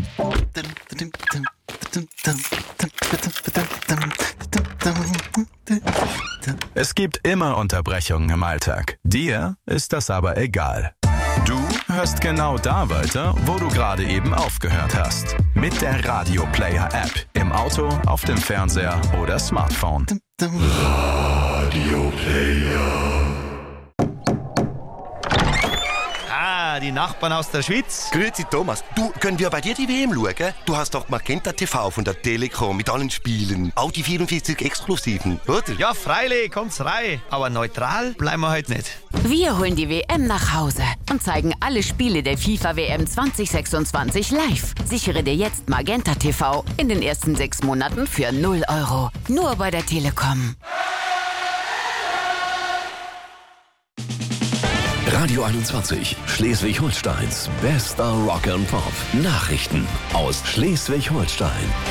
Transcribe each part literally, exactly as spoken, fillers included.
Es gibt immer Unterbrechungen im Alltag. Dir ist das aber egal. Du hörst genau da weiter, wo du gerade eben aufgehört hast. Mit der Radio Player App. Im Auto, auf dem Fernseher oder Smartphone. Radio Player. Ah, die Nachbarn aus der Schweiz. Grüezi Thomas, du, können wir bei dir die W M schauen? Du hast doch Magenta T V von der Telekom mit allen Spielen. Auch die vierundvierzig Exklusiven, oder? Ja, freilich, kommt's rein. Aber neutral bleiben wir heute nicht. Wir holen die W M nach Hause und zeigen alle Spiele der FIFA W M zwanzig sechsundzwanzig live. Sichere dir jetzt Magenta T V in den ersten sechs Monaten für null Euro. Nur bei der Telekom. Radio einundzwanzig, Schleswig-Holsteins bester Rock and Pop. Nachrichten aus Schleswig-Holstein.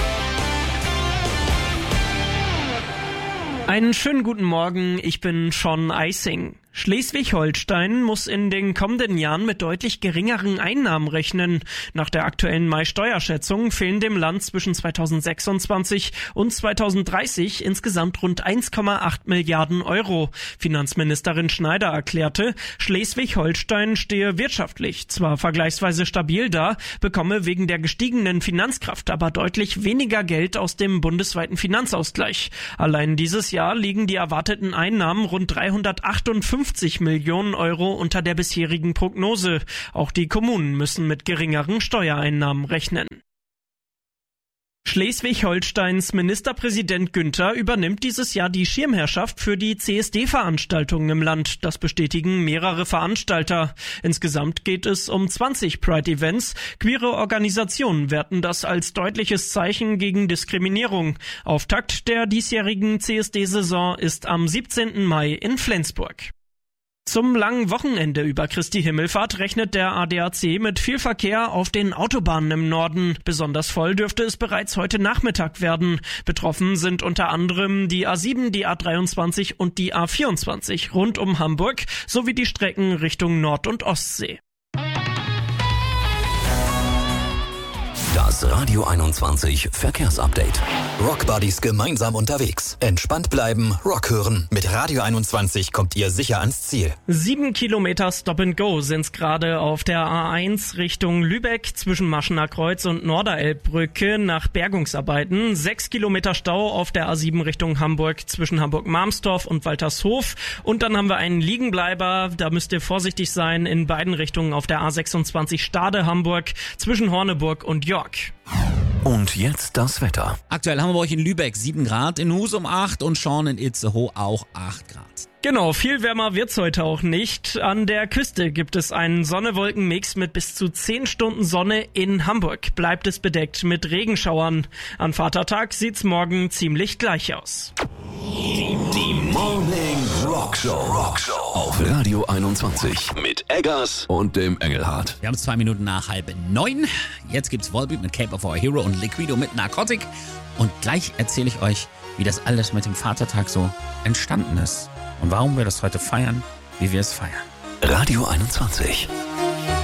Einen schönen guten Morgen, ich bin Sean Eising. Schleswig-Holstein muss in den kommenden Jahren mit deutlich geringeren Einnahmen rechnen. Nach der aktuellen Mai-Steuerschätzung fehlen dem Land zwischen zweitausendsechsundzwanzig und zweitausenddreißig insgesamt rund eins Komma acht Milliarden Euro. Finanzministerin Schneider erklärte, Schleswig-Holstein stehe wirtschaftlich zwar vergleichsweise stabil da, bekomme wegen der gestiegenen Finanzkraft aber deutlich weniger Geld aus dem bundesweiten Finanzausgleich. Allein dieses Jahr liegen die erwarteten Einnahmen rund dreihundertachtundfünfzig Millionen Euro unter der bisherigen Prognose. Auch die Kommunen müssen mit geringeren Steuereinnahmen rechnen. Schleswig-Holsteins Ministerpräsident Günther übernimmt dieses Jahr die Schirmherrschaft für die C S D-Veranstaltungen im Land. Das bestätigen mehrere Veranstalter. Insgesamt geht es um zwanzig Pride-Events. Queere Organisationen werten das als deutliches Zeichen gegen Diskriminierung. Auftakt der diesjährigen C S D-Saison ist am siebzehnten Mai in Flensburg. Zum langen Wochenende über Christi Himmelfahrt rechnet der A D A C mit viel Verkehr auf den Autobahnen im Norden. Besonders voll dürfte es bereits heute Nachmittag werden. Betroffen sind unter anderem die A sieben, die A dreiundzwanzig und die A vierundzwanzig rund um Hamburg sowie die Strecken Richtung Nord- und Ostsee. Das Radio einundzwanzig Verkehrsupdate. Rockbuddies gemeinsam unterwegs. Entspannt bleiben, Rock hören. Mit Radio einundzwanzig kommt ihr sicher ans Ziel. Sieben Kilometer Stop and Go sind's gerade auf der A eins Richtung Lübeck zwischen Maschener Kreuz und Norderelbbrücke nach Bergungsarbeiten. Sechs Kilometer Stau auf der A sieben Richtung Hamburg zwischen Hamburg-Marmstorf und Waltershof. Und dann haben wir einen Liegenbleiber. Da müsst ihr vorsichtig sein in beiden Richtungen auf der A sechsundzwanzig Stade-Hamburg zwischen Horneburg und York. Und jetzt das Wetter. Aktuell haben wir bei euch in Lübeck sieben Grad, in Husum acht und Schorn in Itzehoe auch acht Grad. Genau, viel wärmer wird's heute auch nicht. An der Küste gibt es einen Sonne-Wolken-Mix mit bis zu zehn Stunden Sonne. In Hamburg bleibt es bedeckt mit Regenschauern. An Vatertag sieht's morgen ziemlich gleich aus. Die, die Morning Rock Show. Rock Show auf Radio einundzwanzig mit Eggers und dem Engelhardt. Wir haben es zwei Minuten nach halb neun. Jetzt gibt's Volbeat mit Cape of Our Hero und Liquido mit Narcotic. Und gleich erzähle ich euch, wie das alles mit dem Vatertag so entstanden ist. Und warum wir das heute feiern, wie wir es feiern. Radio einundzwanzig.